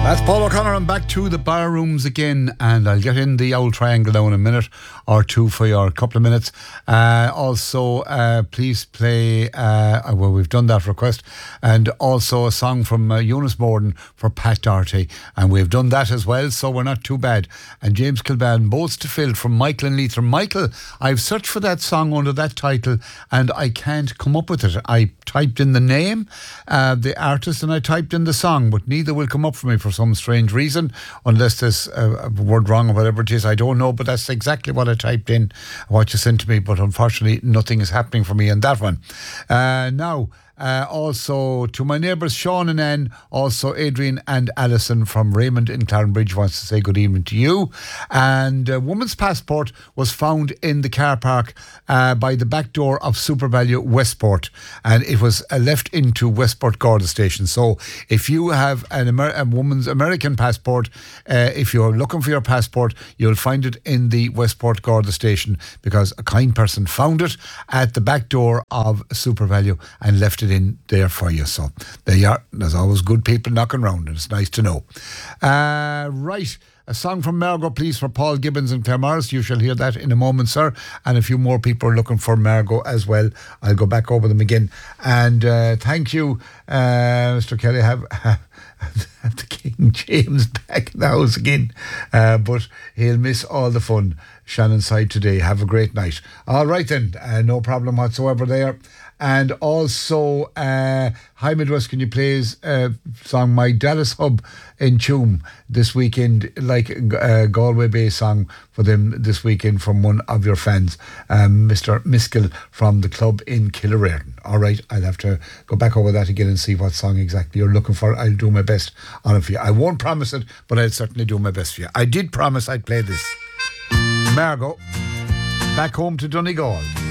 That's Paul O'Connor. I'm back to the bar rooms again, and I'll get in the old triangle now in a minute or two for you, or a couple of minutes. Also, please play, well, we've done that request, and also a song from Eunice Morden for Pat Doherty, and we've done that as well, so we're not too bad. And James Kilban, Boats to Fill from Michael and Leitrim. Michael, I've searched for that song under that title, and I can't come up with it. I typed in the name, the artist, and I typed in the song, but neither will come up for me for some strange reason, unless there's a word wrong or whatever it is. I don't know, but that's exactly what I typed in, what you sent to me, but unfortunately nothing is happening for me on that one. Now, also to my neighbours Sean and Anne, also Adrian and Alison from Raymond in Clarenbridge wants to say good evening to you. And a woman's passport was found in the car park by the back door of SuperValu Westport, and it was left into Westport Garda Station. So if you have a woman's American passport, if you're looking for your passport, you'll find it in the Westport Garda Station, because a kind person found it at the back door of SuperValu and left it in there for you. So there you are. There's always good people knocking around, and it's nice to know. Right. A song from Margot, please, for Paul Gibbons and Claire Morris. You shall hear that in a moment, sir. And a few more people are looking for Margot as well. I'll go back over them again. And thank you, Mr. Kelly. Have the King James back in the house again. But he'll miss all the fun. Shannon side today. Have a great night. All right then. No problem whatsoever there. And also, Hi Midwest, can you play his song My Dallas Hub in Tuam this weekend, like a Galway Bay song for them this weekend from one of your fans, Mr. Miskell from the club in Killereardon. All right, I'll have to go back over that again and see what song exactly you're looking for. I'll do my best on it for you. I won't promise it, but I'll certainly do my best for you. I did promise I'd play this. Margot, Back Home to Donegal.